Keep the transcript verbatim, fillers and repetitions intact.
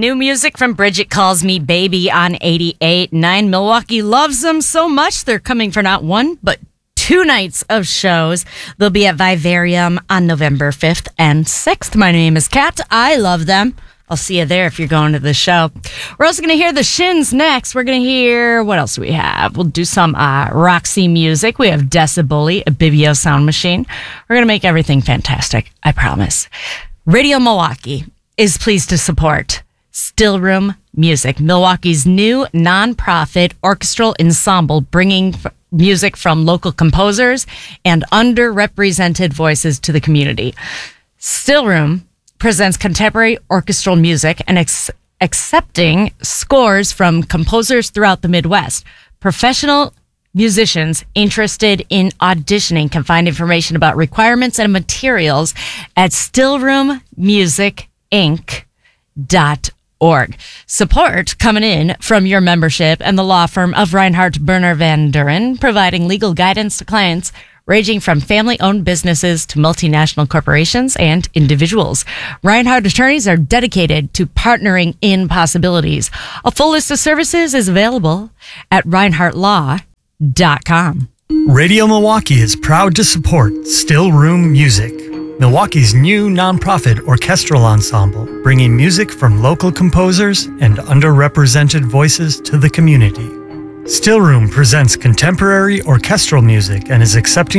New music from Bridget Calls Me Baby on eighty-eight point nine. Milwaukee loves them so much, they're coming for not one, but two nights of shows. They'll be at Vivarium on November fifth and sixth. My name is Kat. I love them. I'll see you there if you're going to the show. We're also going to hear the Shins next. We're going to hear, what else do we have? We'll do some uh, Roxy music. We have Decibully, a Bibio sound machine. We're going to make everything fantastic, I promise. Radio Milwaukee is pleased to support Still Room Music, Milwaukee's new nonprofit orchestral ensemble bringing f- music from local composers and underrepresented voices to the community. Still Room presents contemporary orchestral music and ex- accepting scores from composers throughout the Midwest. Professional musicians interested in auditioning can find information about requirements and materials at stillroom music inc dot org. Support coming in from your membership and the law firm of Reinhardt Berner Van Duren, providing legal guidance to clients ranging from family-owned businesses to multinational corporations and individuals. Reinhardt attorneys are dedicated to partnering in possibilities. A full list of services is available at reinhardt law dot com. Radio Milwaukee is proud to support Still Room Music, Milwaukee's new nonprofit orchestral ensemble, bringing music from local composers and underrepresented voices to the community. Still Room presents contemporary orchestral music and is accepting